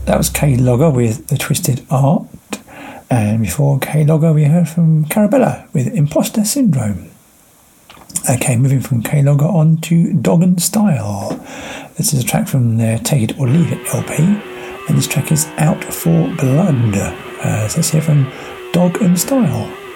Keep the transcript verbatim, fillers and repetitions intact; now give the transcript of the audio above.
that was K-Logger with The Twisted Art. And before K-Logger, we heard from Carabella with Imposter Syndrome. Okay, moving from K-Logger on to Dog and Style. This is a track from their Take It or Leave It L P. And this track is Out for Blood. Uh, so let's hear from Dog and Style.